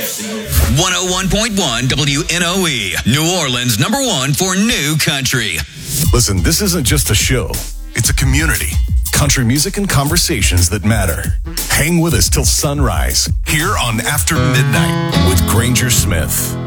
101.1 WNOE, New Orleans, #1 for new country. Listen, this isn't just a show. It's a community. Country music and conversations that matter. Hang with us till sunrise, here on After Midnight with Granger Smith.